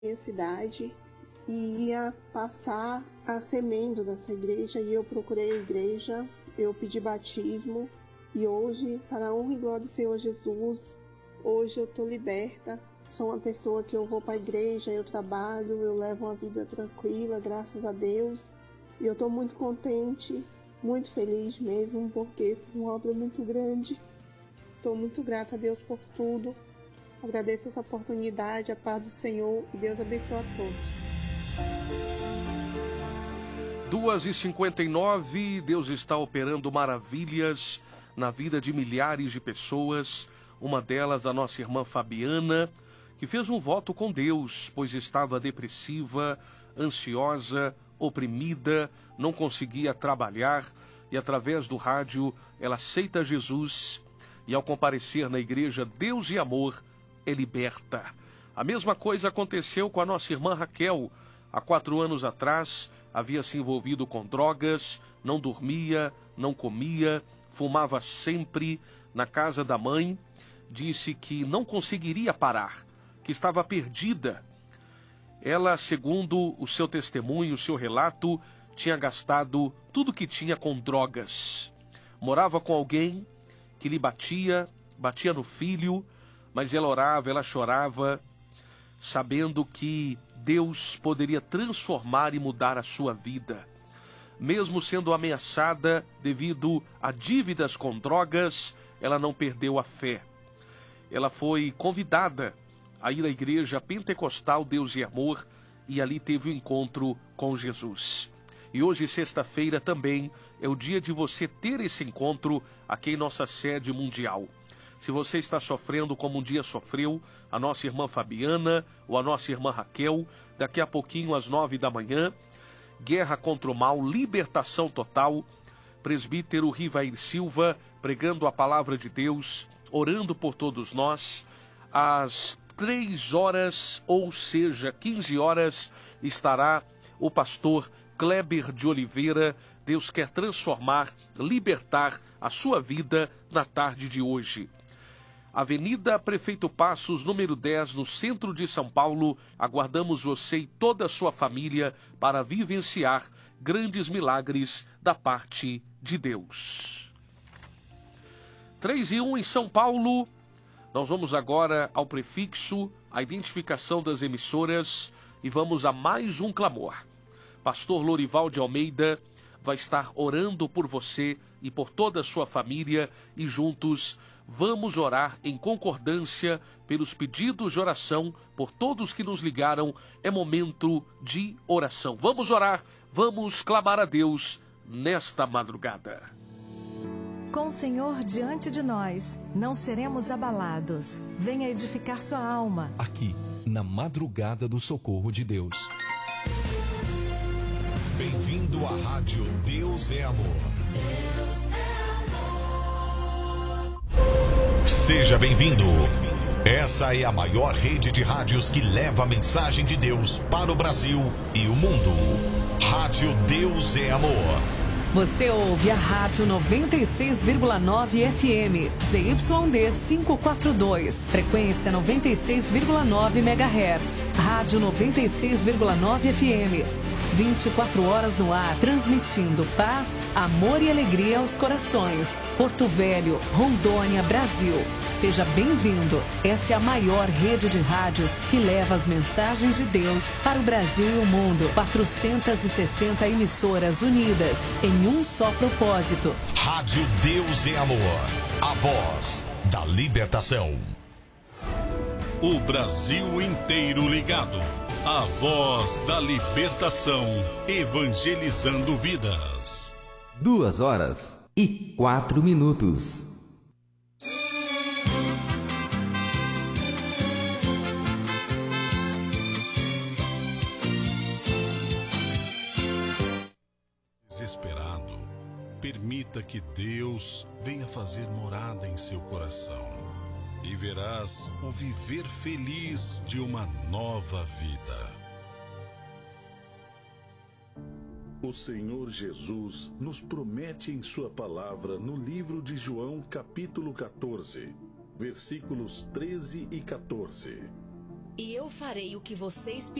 minha cidade e ia passar a ser membro dessa igreja, e eu procurei a igreja, eu pedi batismo, e hoje, para a honra e glória do Senhor Jesus, hoje eu estou liberta. Sou uma pessoa que eu vou para a igreja, eu trabalho, eu levo uma vida tranquila, graças a Deus, e eu estou muito contente, muito feliz mesmo, porque foi uma obra muito grande. Estou muito grata a Deus por tudo. Agradeço essa oportunidade, a paz do Senhor, e Deus abençoe a todos. 2h59, Deus está operando maravilhas na vida de milhares de pessoas. Uma delas, a nossa irmã Fabiana, que fez um voto com Deus, pois estava depressiva, ansiosa, oprimida, não conseguia trabalhar, e através do rádio ela aceita Jesus, e ao comparecer na igreja Deus e Amor, é liberta. A mesma coisa aconteceu com a nossa irmã Raquel. Há 4 anos atrás, havia se envolvido com drogas, não dormia, não comia, fumava sempre na casa da mãe. Disse que não conseguiria parar, que estava perdida. Ela, segundo o seu testemunho, o seu relato, tinha gastado tudo que tinha com drogas. Morava com alguém que lhe batia no filho, mas ela orava, ela chorava, sabendo que Deus poderia transformar e mudar a sua vida. Mesmo sendo ameaçada devido a dívidas com drogas, ela não perdeu a fé. Ela foi convidada a ir à igreja pentecostal Deus e Amor, e ali teve o encontro com Jesus. E hoje, sexta-feira, também é o dia de você ter esse encontro aqui em nossa sede mundial. Se você está sofrendo como um dia sofreu a nossa irmã Fabiana ou a nossa irmã Raquel, daqui a pouquinho às 9 da manhã, Guerra contra o Mal, Libertação Total, presbítero Rivair Silva, pregando a palavra de Deus, orando por todos nós. Às 3 horas, ou seja, 15 horas, estará o pastor Kleber de Oliveira. Deus quer transformar, libertar a sua vida na tarde de hoje. Avenida Prefeito Passos, número 10, no centro de São Paulo. Aguardamos você e toda a sua família para vivenciar grandes milagres da parte de Deus. 3:01 em São Paulo. Nós vamos agora ao prefixo, a identificação das emissoras, e vamos a mais um clamor. Pastor Lorival de Almeida vai estar orando por você e por toda a sua família, e juntos vamos orar em concordância pelos pedidos de oração por todos que nos ligaram. É momento de oração. Vamos orar, vamos clamar a Deus nesta madrugada. Com o Senhor diante de nós, não seremos abalados. Venha edificar sua alma. Aqui, na madrugada do socorro de Deus. Bem-vindo à Rádio Deus é Amor. Deus é amor. Seja bem-vindo. Essa é a maior rede de rádios que leva a mensagem de Deus para o Brasil e o mundo. Rádio Deus é Amor. Você ouve a Rádio 96,9 FM, ZYD 542, frequência 96,9 MHz. Rádio 96,9 FM, 24 horas no ar, transmitindo paz, amor e alegria aos corações. Porto Velho, Rondônia, Brasil. Seja bem-vindo. Essa é a maior rede de rádios que leva as mensagens de Deus para o Brasil e o mundo. 460 emissoras unidas em um só propósito. Rádio Deus é Amor, a voz da libertação. O Brasil inteiro ligado. A voz da libertação, evangelizando vidas. 2h04. Desesperado, permita que Deus venha fazer morada em seu coração. E verás o viver feliz de uma nova vida. O Senhor Jesus nos promete em sua palavra no livro de João, capítulo 14, versículos 13 e 14. e eu farei o que vocês